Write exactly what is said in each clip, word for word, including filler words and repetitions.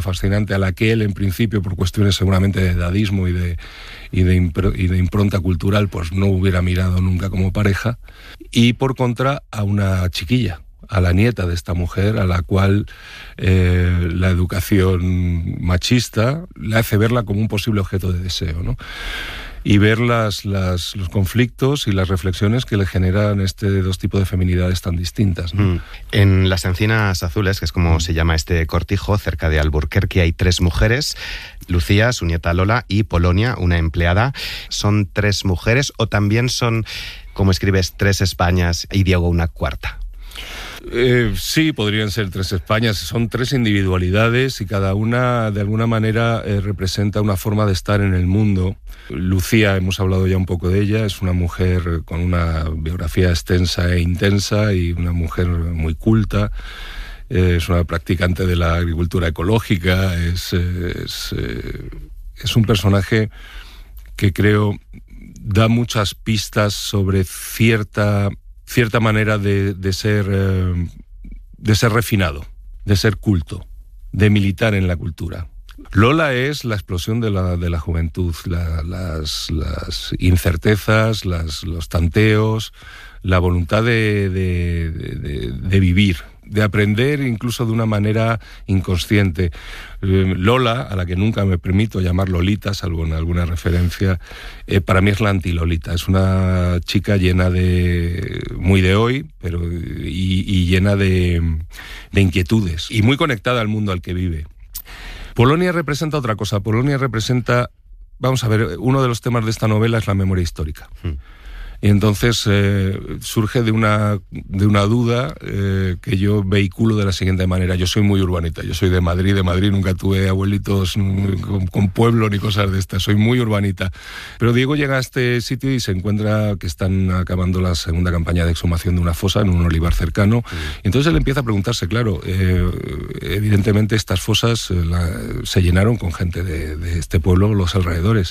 fascinante, a la que él en principio, por cuestiones seguramente de edadismo y de, y de, impro, y de impronta cultural, pues no hubiera mirado nunca como pareja, y por contra a una chiquilla, a la nieta de esta mujer, a la cual eh, la educación machista le hace verla como un posible objeto de deseo, ¿no? Y ver las, las, los conflictos y las reflexiones que le generan este dos tipos de feminidades tan distintas, ¿no? Mm. En Las Encinas Azules, que es como mm. se llama este cortijo, cerca de Alburquerque, hay tres mujeres: Lucía, su nieta Lola, y Polonia, una empleada. ¿Son tres mujeres o también son, como escribes, tres Españas y Diego una cuarta? Eh, sí, podrían ser tres Españas. Son tres individualidades y cada una de alguna manera eh, representa una forma de estar en el mundo. Lucía, hemos hablado ya un poco de ella, es una mujer con una biografía extensa e intensa y una mujer muy culta. Eh, es una practicante de la agricultura ecológica. Es, es, eh, es un personaje que creo da muchas pistas sobre cierta... cierta manera de, de ser eh, de ser refinado, de ser culto, de militar en la cultura. Lola es la explosión de la, de la juventud, la, las, las incertezas, las, los tanteos, la voluntad de, de, de, de vivir, de aprender incluso de una manera inconsciente. Lola, a la que nunca me permito llamar Lolita, salvo en alguna referencia, eh, para mí es la anti-Lolita. Es una chica llena de... muy de hoy, pero y, y llena de, de inquietudes, y muy conectada al mundo al que vive. Polonia representa otra cosa. Polonia representa... Vamos a ver, uno de los temas de esta novela es la memoria histórica. Hmm. Y entonces eh, surge de una, de una duda eh, que yo vehiculo de la siguiente manera. Yo soy muy urbanita, yo soy de Madrid, de Madrid nunca tuve abuelitos con, con pueblo ni cosas de estas, soy muy urbanita. Pero Diego llega a este sitio y se encuentra que están acabando la segunda campaña de exhumación de una fosa en un olivar cercano. Mm. Y entonces él empieza a preguntarse, claro, eh, evidentemente estas fosas eh, la, se llenaron con gente de, de este pueblo, los alrededores.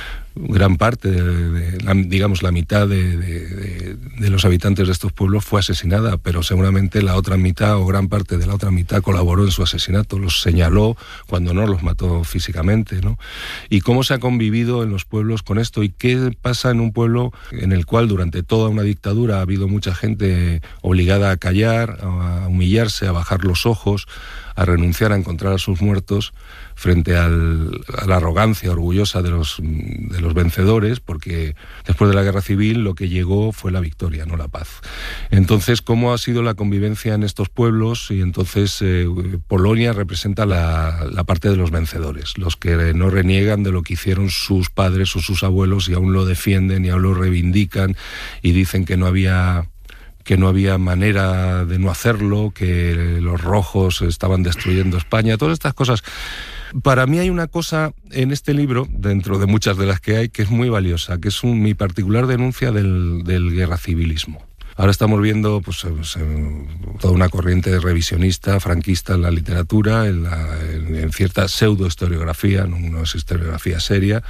Gran parte, de, de, la, digamos la mitad de, de, de, de los habitantes de estos pueblos fue asesinada, pero seguramente la otra mitad o gran parte de la otra mitad colaboró en su asesinato, los señaló cuando no los mató físicamente, ¿no? Y cómo se ha convivido en los pueblos con esto y qué pasa en un pueblo en el cual durante toda una dictadura ha habido mucha gente obligada a callar, a humillarse, a bajar los ojos, a renunciar a encontrar a sus muertos frente al, a la arrogancia orgullosa de los, de los vencedores, porque después de la guerra civil lo que llegó fue la victoria, no la paz. Entonces, ¿cómo ha sido la convivencia en estos pueblos? Y entonces eh, Polonia representa la, la parte de los vencedores, los que no reniegan de lo que hicieron sus padres o sus abuelos y aún lo defienden y aún lo reivindican y dicen que no había... que no había manera de no hacerlo, que los rojos estaban destruyendo España, todas estas cosas. Para mí hay una cosa en este libro, dentro de muchas de las que hay, que es muy valiosa, que es un, mi particular denuncia del, del guerracivilismo. Ahora estamos viendo pues, pues, toda una corriente revisionista, franquista en la literatura, en, la, en, en cierta pseudo-historiografía, no, no es historiografía seria.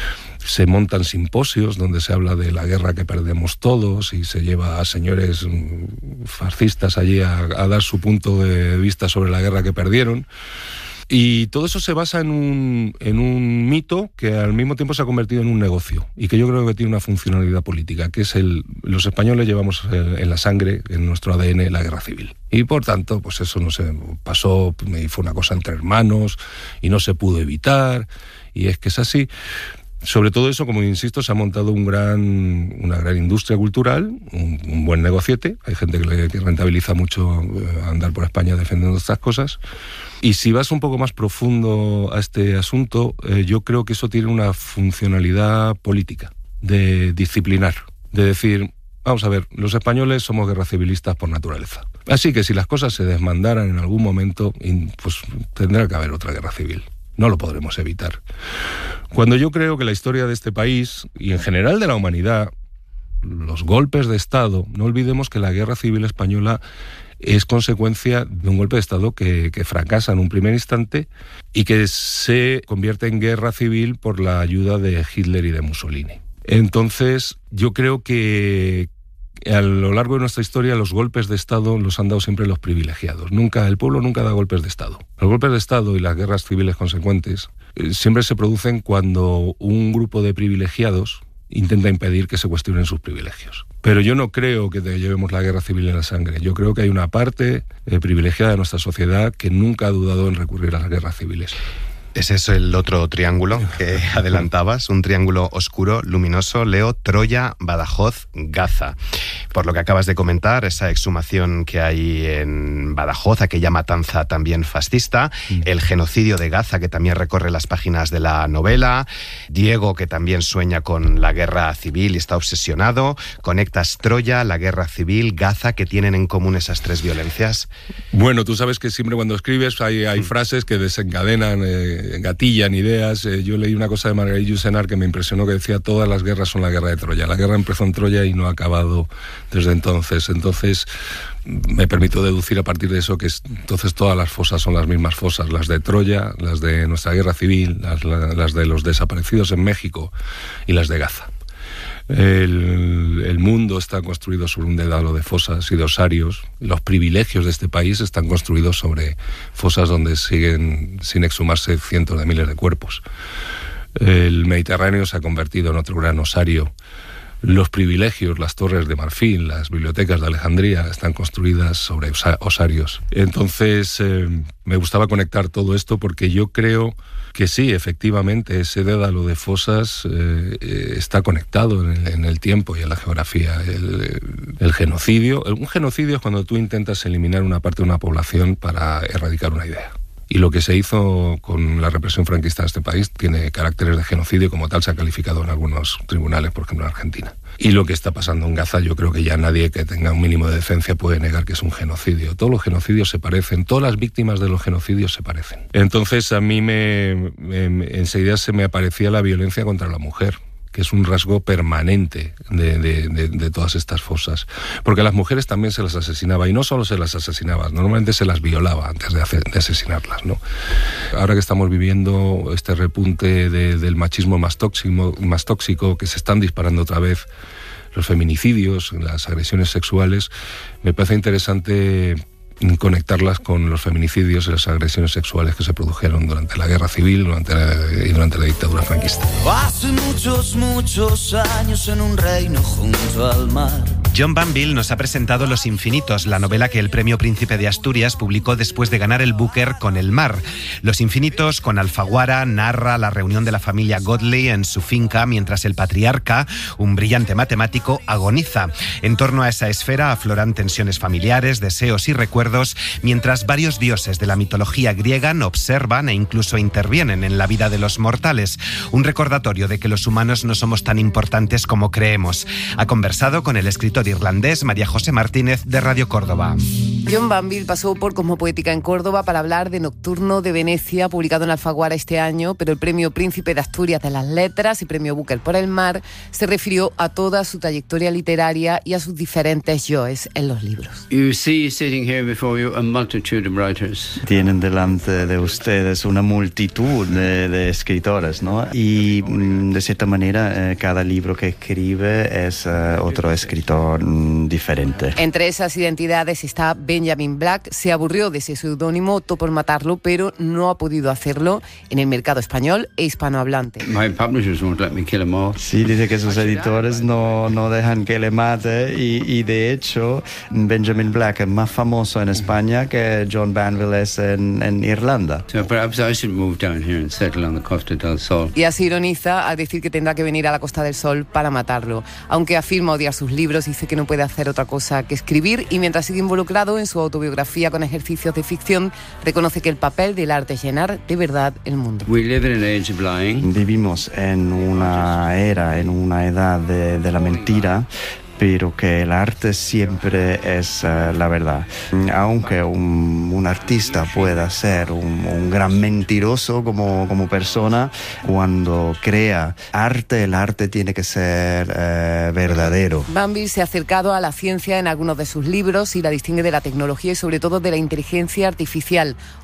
Se montan simposios donde se habla de la guerra que perdemos todos y se lleva a señores fascistas allí a, a dar su punto de vista sobre la guerra que perdieron. Y todo eso se basa en un, en un mito que al mismo tiempo se ha convertido en un negocio y que yo creo que tiene una funcionalidad política, que es el... Los españoles llevamos en la sangre, en nuestro A D N, la guerra civil. Y por tanto, pues eso no se pasó, y fue una cosa entre hermanos y no se pudo evitar, y es que es así. Sobre todo eso, como insisto, se ha montado un gran, una gran industria cultural, un, un buen negociete. Hay gente que, le, que rentabiliza mucho andar por España defendiendo estas cosas. Y si vas un poco más profundo a este asunto, eh, yo creo que eso tiene una funcionalidad política, de disciplinar, de decir, vamos a ver, los españoles somos guerracivilistas por naturaleza. Así que si las cosas se desmandaran en algún momento, pues tendrá que haber otra guerra civil. No lo podremos evitar. Cuando yo creo que la historia de este país, y en general de la humanidad, los golpes de Estado, no olvidemos que la guerra civil española es consecuencia de un golpe de Estado que, que fracasa en un primer instante y que se convierte en guerra civil por la ayuda de Hitler y de Mussolini. Entonces, yo creo que A lo largo de nuestra historia, los golpes de Estado los han dado siempre los privilegiados. Nunca, el pueblo nunca da golpes de Estado. Los golpes de Estado y las guerras civiles consecuentes eh, siempre se producen cuando un grupo de privilegiados intenta impedir que se cuestionen sus privilegios. Pero yo no creo que llevemos la guerra civil en la sangre. Yo creo que hay una parte eh, privilegiada de nuestra sociedad que nunca ha dudado en recurrir a las guerras civiles. ¿Es eso el otro triángulo que adelantabas? Un triángulo oscuro, luminoso, Leo, Troya, Badajoz, Gaza. Por lo que acabas de comentar, esa exhumación que hay en Badajoz, aquella matanza también fascista, mm. el genocidio de Gaza, que también recorre las páginas de la novela, Diego, que también sueña con la guerra civil y está obsesionado, conectas Troya, la guerra civil, Gaza, ¿qué tienen en común esas tres violencias? Bueno, tú sabes que siempre cuando escribes hay, hay mm. frases que desencadenan... Eh, gatillan ideas. Eh, yo leí una cosa de Marguerite Yourcenar que me impresionó, que decía: todas las guerras son la guerra de Troya. La guerra empezó en Troya y no ha acabado desde entonces. Entonces me permito deducir a partir de eso que es, entonces todas las fosas son las mismas fosas, las de Troya, las de nuestra guerra civil, las, las de los desaparecidos en México y las de Gaza. El, el mundo está construido sobre un dédalo de fosas y de osarios. Los privilegios de este país están construidos sobre fosas donde siguen sin exhumarse cientos de miles de cuerpos. El Mediterráneo se ha convertido en otro gran osario. Los privilegios, las torres de marfil, las bibliotecas de Alejandría están construidas sobre osa- osarios. Entonces eh, me gustaba conectar todo esto porque yo creo que sí, efectivamente, ese dédalo de fosas eh, eh, está conectado en el, en el tiempo y en la geografía. El, el genocidio, un genocidio es cuando tú intentas eliminar una parte de una población para erradicar una idea. Y lo que se hizo con la represión franquista en este país tiene caracteres de genocidio, como tal se ha calificado en algunos tribunales, por ejemplo en Argentina. Y lo que está pasando en Gaza, yo creo que ya nadie que tenga un mínimo de decencia puede negar que es un genocidio. Todos los genocidios se parecen, todas las víctimas de los genocidios se parecen. Entonces a mí me, me, enseguida se me aparecía la violencia contra la mujer, que es un rasgo permanente de, de, de, de todas estas fosas. Porque a las mujeres también se las asesinaba, y no solo se las asesinaba, normalmente se las violaba antes de, hacer, de asesinarlas, ¿no? Ahora que estamos viviendo este repunte de, del machismo más tóxico, más tóxico, que se están disparando otra vez los feminicidios, las agresiones sexuales, me parece interesante conectarlas con los feminicidios y las agresiones sexuales que se produjeron durante la guerra civil durante la, y durante la dictadura franquista. Hace muchos, muchos años en un reino junto al mar. John Banville nos ha presentado Los Infinitos, la novela que el Premio Príncipe de Asturias publicó después de ganar el Booker con El mar. Los Infinitos, con Alfaguara, narra la reunión de la familia Godley en su finca mientras el patriarca, un brillante matemático, agoniza. En torno a esa esfera afloran tensiones familiares, deseos y recuerdos, mientras varios dioses de la mitología griega observan e incluso intervienen en la vida de los mortales. Un recordatorio de que los humanos no somos tan importantes como creemos. Ha conversado con el escritor irlandés María José Martínez de Radio Córdoba. John Banville pasó por Cosmopoética en Córdoba para hablar de Nocturno de Venecia, publicado en Alfaguara este año, pero el Premio Príncipe de Asturias de las Letras y Premio Booker por El mar se refirió a toda su trayectoria literaria y a sus diferentes yoes en los libros. You see sitting here before you a multitude of writers. Tienen delante de ustedes una multitud de, de escritores, ¿no? Y de cierta manera eh, cada libro que escribe es eh, otro escritor diferente. Entre esas identidades está Benjamin Black. Se aburrió de ese seudónimo, optó por matarlo, pero no ha podido hacerlo en el mercado español e hispanohablante. My publishers won't let me kill him off. Sí, dice que sus editores no, no dejan que le mate y, y de hecho Benjamin Black es más famoso en España que John Banville es en, en Irlanda. So perhaps I should move down here and settle on the Costa del Sol. Y así ironiza al decir que tendrá que venir a la Costa del Sol para matarlo. Aunque afirma odiar sus libros, dice que no puede hacer otra cosa que escribir, y mientras sigue involucrado en su autobiografía con ejercicios de ficción, reconoce que el papel del arte es llenar de verdad el mundo. We live in an age of lying. Vivimos en una era, en una edad de, de la mentira, pero que el arte siempre es uh, la verdad. Aunque un, un artista pueda ser un, un gran mentiroso como, como persona, cuando crea arte, el arte tiene que ser uh, verdadero. Banville se ha acercado a la ciencia en algunos de sus libros y la distingue de la tecnología y sobre todo de la inteligencia artificial.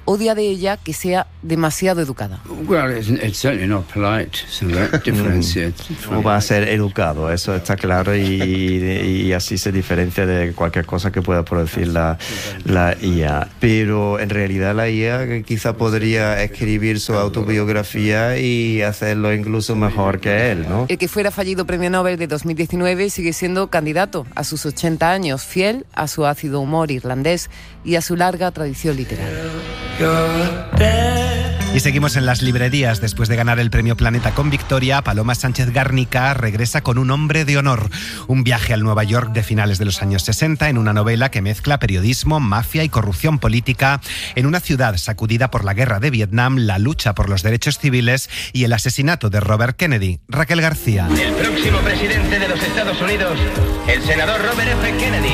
odia de ella que sea demasiado educada. Well, it's, it's certainly not polite, so that differentiates. No va a ser educado, eso está claro, y, y así se diferencia de cualquier cosa que pueda producir la, la I A. Pero en realidad la I A quizá podría escribir su autobiografía y hacerlo incluso mejor que él, ¿no? El que fuera fallido premio Nobel de dos mil diecinueve sigue siendo candidato a sus ochenta años, fiel a su ácido humor irlandés y a su larga tradición literaria. Y seguimos en las librerías. Después de ganar el premio Planeta con victoria, Paloma Sánchez Garnica regresa con Un hombre de honor, un viaje al Nueva York de finales de los años sesenta en una novela que mezcla periodismo, mafia y corrupción política en una ciudad sacudida por la guerra de Vietnam, la lucha por los derechos civiles y el asesinato de Robert Kennedy. Raquel García. El próximo presidente de los Estados Unidos, el senador Robert F. Kennedy.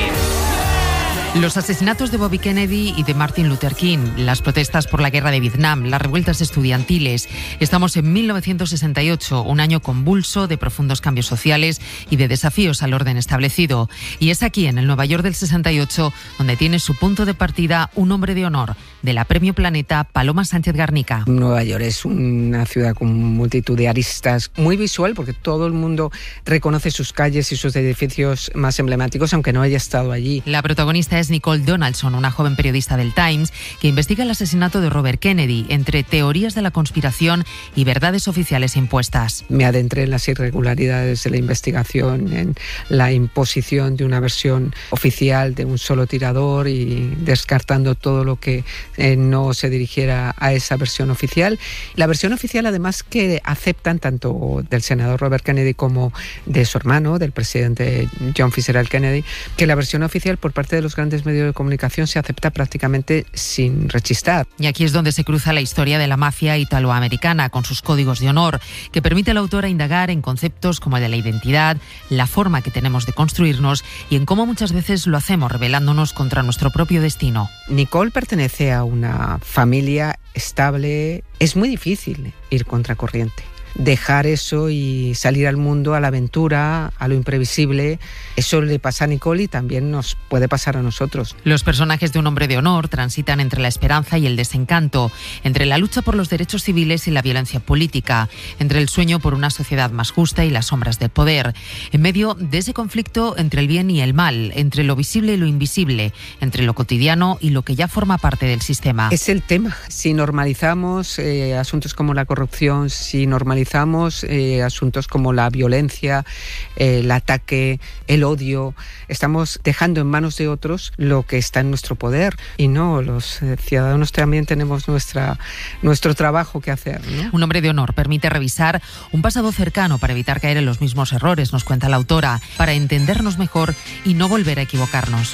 Los asesinatos de Bobby Kennedy y de Martin Luther King, las protestas por la guerra de Vietnam, las revueltas estudiantiles. Estamos en mil novecientos sesenta y ocho, un año convulso de profundos cambios sociales y de desafíos al orden establecido. Y es aquí, en el Nueva York del sesenta y ocho, donde tiene su punto de partida un hombre de honor de la Premio Planeta, Paloma Sánchez Garnica. Nueva York es una ciudad con multitud de aristas, muy visual porque todo el mundo reconoce sus calles y sus edificios más emblemáticos, aunque no haya estado allí. La protagonista es Nicole Donaldson, una joven periodista del Times que investiga el asesinato de Robert Kennedy entre teorías de la conspiración y verdades oficiales impuestas. Me adentré en las irregularidades de la investigación, en la imposición de una versión oficial de un solo tirador y descartando todo lo que eh, no se dirigiera a esa versión oficial. La versión oficial, además, que aceptan tanto del senador Robert Kennedy como de su hermano, del presidente John Fitzgerald Kennedy, que la versión oficial por parte de los grandes medios de comunicación se acepta prácticamente sin rechistar. Y aquí es donde se cruza la historia de la mafia italoamericana con sus códigos de honor, que permite a la autora indagar en conceptos como el de la identidad, la forma que tenemos de construirnos y en cómo muchas veces lo hacemos rebelándonos contra nuestro propio destino. Nicole pertenece a una familia estable. Es muy difícil ir contracorriente. Dejar eso y salir al mundo, a la aventura, a lo imprevisible. Eso le pasa a Nicole y también nos puede pasar a nosotros. Los personajes de Un hombre de honor transitan entre la esperanza y el desencanto, entre la lucha por los derechos civiles y la violencia política, entre el sueño por una sociedad más justa y las sombras del poder, en medio de ese conflicto entre el bien y el mal, entre lo visible y lo invisible, entre lo cotidiano y lo que ya forma parte del sistema. Es el tema. Si normalizamos eh, asuntos como la corrupción, si normalizamos Eh, asuntos como la violencia, eh, el ataque, el odio, estamos dejando en manos de otros lo que está en nuestro poder y no, los eh, ciudadanos también tenemos nuestra, nuestro trabajo que hacer, ¿no? Un hombre de honor permite revisar un pasado cercano para evitar caer en los mismos errores, nos cuenta la autora, para entendernos mejor y no volver a equivocarnos.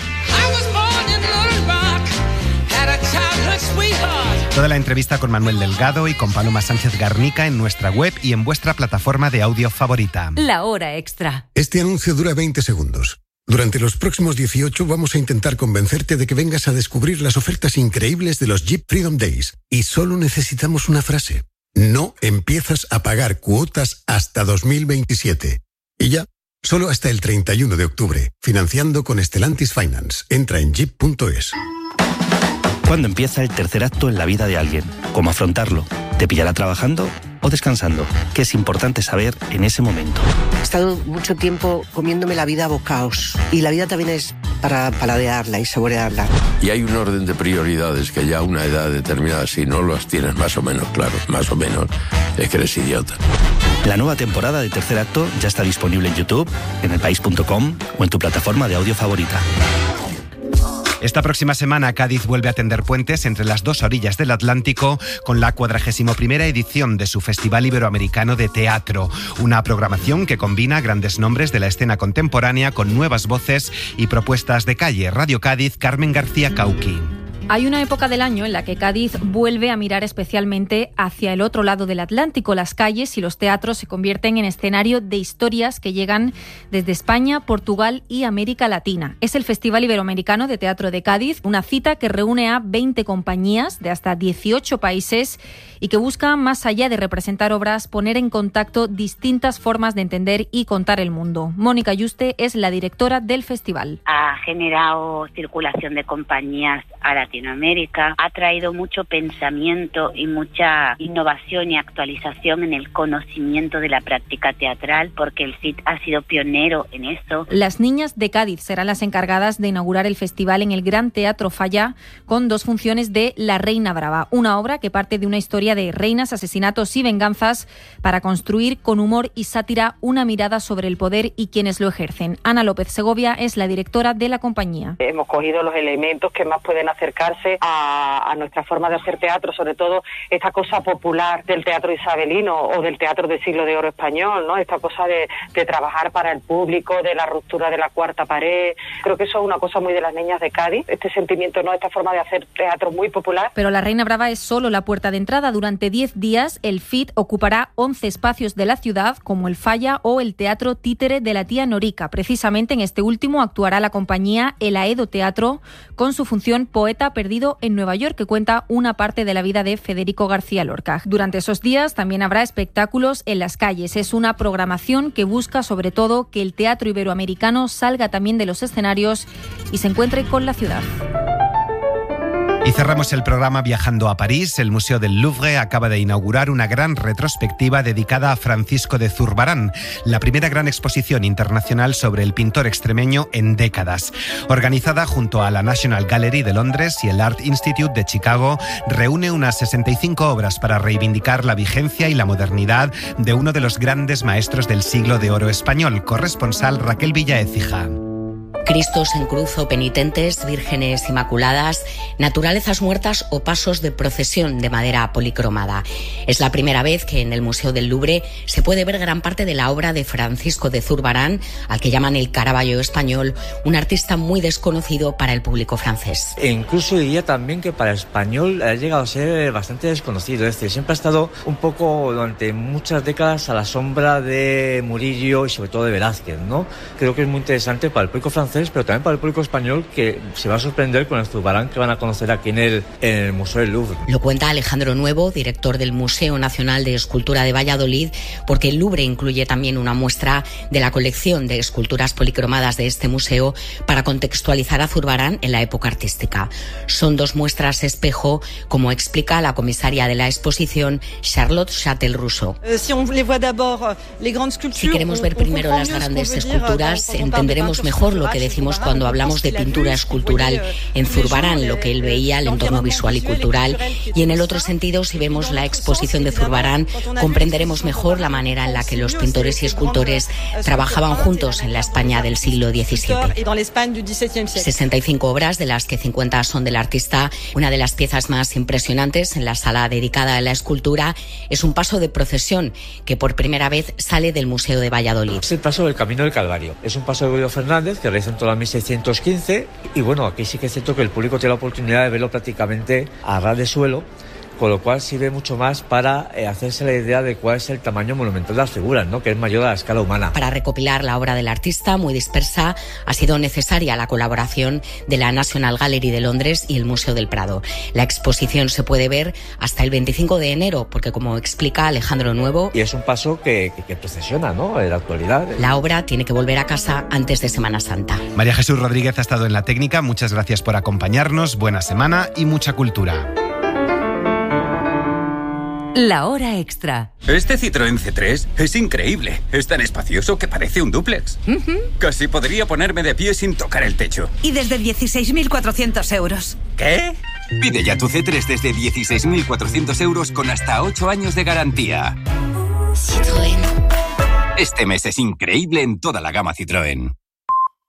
Toda la entrevista con Manuel Delgado y con Paloma Sánchez Garnica en nuestra web y en vuestra plataforma de audio favorita. La hora extra. Este anuncio dura veinte segundos. Durante los próximos dieciocho vamos a intentar convencerte de que vengas a descubrir las ofertas increíbles de los Jeep Freedom Days. Y solo necesitamos una frase. No empiezas a pagar cuotas hasta dos mil veintisiete. Y ya, solo hasta el treinta y uno de octubre. Financiando con Stellantis Finance. Entra en jeep punto es. ¿Cuándo empieza el tercer acto en la vida de alguien? ¿Cómo afrontarlo? ¿Te pillará trabajando o descansando? ¿Qué es importante saber en ese momento? He estado mucho tiempo comiéndome la vida a bocaos. Y la vida también es para paladearla y saborearla. Y hay un orden de prioridades que ya a una edad determinada, si no las tienes más o menos claro, más o menos, es que eres idiota. La nueva temporada de Tercer Acto ya está disponible en YouTube, en elpaís punto com o en tu plataforma de audio favorita. Esta próxima semana Cádiz vuelve a tender puentes entre las dos orillas del Atlántico con la cuadragésima primera edición de su Festival Iberoamericano de Teatro, una programación que combina grandes nombres de la escena contemporánea con nuevas voces y propuestas de calle. Radio Cádiz, Carmen García Cauqui. Hay una época del año en la que Cádiz vuelve a mirar especialmente hacia el otro lado del Atlántico. Las calles y los teatros se convierten en escenario de historias que llegan desde España, Portugal y América Latina. Es el Festival Iberoamericano de Teatro de Cádiz, una cita que reúne a veinte compañías de hasta dieciocho países y que busca, más allá de representar obras, poner en contacto distintas formas de entender y contar el mundo. Mónica Yuste es la directora del festival. Ha generado circulación de compañías a la Latinoamérica, ha traído mucho pensamiento y mucha innovación y actualización en el conocimiento de la práctica teatral, porque el C I T ha sido pionero en eso. Las niñas de Cádiz serán las encargadas de inaugurar el festival en el Gran Teatro Falla con dos funciones de La Reina Brava, una obra que parte de una historia de reinas, asesinatos y venganzas para construir con humor y sátira una mirada sobre el poder y quienes lo ejercen. Ana López Segovia es la directora de la compañía. Hemos cogido los elementos que más pueden acercarse a, a nuestra forma de hacer teatro, sobre todo esta cosa popular del teatro isabelino o del teatro del siglo de oro español, ¿no? Esta cosa de, de trabajar para el público, de la ruptura de la cuarta pared. Creo que eso es una cosa muy de las niñas de Cádiz, este sentimiento, ¿no? Esta forma de hacer teatro muy popular. Pero La Reina Brava es solo la puerta de entrada. Durante diez días el F I T ocupará once espacios de la ciudad, como el Falla o el Teatro Títere de la Tía Norica. Precisamente en este último actuará la compañía El Aedo Teatro con su función Poeta perdido en Nueva York, que cuenta una parte de la vida de Federico García Lorca. Durante esos días también habrá espectáculos en las calles. Es una programación que busca sobre todo que el teatro iberoamericano salga también de los escenarios y se encuentre con la ciudad. Y cerramos el programa viajando a París. El Museo del Louvre acaba de inaugurar una gran retrospectiva dedicada a Francisco de Zurbarán, la primera gran exposición internacional sobre el pintor extremeño en décadas. Organizada junto a la National Gallery de Londres y el Art Institute de Chicago, reúne unas sesenta y cinco obras para reivindicar la vigencia y la modernidad de uno de los grandes maestros del siglo de oro español. Corresponsal Raquel Villaécija. Cristos en cruz o penitentes, vírgenes inmaculadas, naturalezas muertas o pasos de procesión de madera policromada. Es la primera vez que en el Museo del Louvre se puede ver gran parte de la obra de Francisco de Zurbarán, al que llaman el Caravaggio español, un artista muy desconocido para el público francés. E incluso diría también que para el español ha llegado a ser bastante desconocido, es decir, siempre ha estado un poco durante muchas décadas a la sombra de Murillo y sobre todo de Velázquez, ¿no? Creo que es muy interesante para el público francés, pero también para el público español, que se va a sorprender con el Zurbarán que van a conocer aquí en el, en el Museo del Louvre. Lo cuenta Alejandro Nuevo, director del Museo Nacional de Escultura de Valladolid, porque el Louvre incluye también una muestra de la colección de esculturas policromadas de este museo para contextualizar a Zurbarán en la época artística. Son dos muestras espejo, como explica la comisaria de la exposición, Charlotte Châtel-Rousseau. Si queremos ver primero las grandes esculturas, entenderemos mejor lo que decimos cuando hablamos de pintura escultural. En Zurbarán, lo que él veía, el entorno visual y cultural, y en el otro sentido, si vemos la exposición de Zurbarán, comprenderemos mejor la manera en la que los pintores y escultores trabajaban juntos en la España del siglo diecisiete. sesenta y cinco obras, de las que cincuenta son del artista. Una de las piezas más impresionantes en la sala dedicada a la escultura es un paso de procesión que por primera vez sale del Museo de Valladolid. Es el paso del Camino del Calvario. Es un paso de Goyo Fernández que realizó en toda la mil seiscientos quince, y bueno, aquí sí que es cierto que el público tiene la oportunidad de verlo prácticamente a ras de suelo, con lo cual sirve mucho más para eh, hacerse la idea de cuál es el tamaño monumental de las figuras, ¿no? Que es mayor a la escala humana. Para recopilar la obra del artista, muy dispersa, ha sido necesaria la colaboración de la National Gallery de Londres y el Museo del Prado. La exposición se puede ver hasta el veinticinco de enero, porque como explica Alejandro Nuevo... Y es un paso que, que, que procesiona, ¿no? En la actualidad. La obra tiene que volver a casa antes de Semana Santa. María Jesús Rodríguez ha estado en la técnica. Muchas gracias por acompañarnos. Buena semana y mucha cultura. La hora extra. Este Citroën C tres es increíble. Es tan espacioso que parece un dúplex. Uh-huh. Casi podría ponerme de pie sin tocar el techo. Y desde dieciséis mil cuatrocientos euros. ¿Qué? Pide ya tu C tres desde dieciséis mil cuatrocientos euros con hasta ocho años de garantía. Citroën. Este mes es increíble en toda la gama Citroën.